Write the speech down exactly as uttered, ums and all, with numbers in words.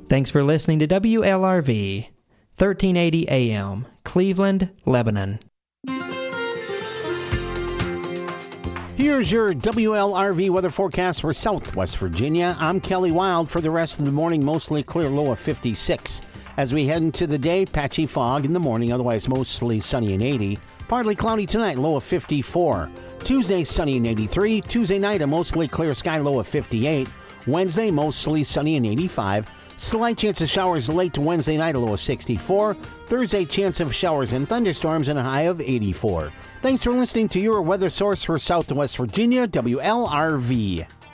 Thanks for listening to W L R V, thirteen eighty A M, Cleveland, Lebanon. Here's your W L R V weather forecast for Southwest Virginia. I'm Kelly Wild. For the rest of the morning, mostly clear, low of fifty-six. As we head into the day, patchy fog in the morning, otherwise mostly sunny and eighty. Partly cloudy tonight, low of fifty-four. Tuesday, sunny and eighty-three. Tuesday night, a mostly clear sky, low of fifty-eight. Wednesday, mostly sunny and eighty-five. Slight chance of showers late to Wednesday night, a low of sixty-four. Thursday, chance of showers and thunderstorms and a high of eighty-four. Thanks for listening to your weather source for Southwest Virginia, W L R V.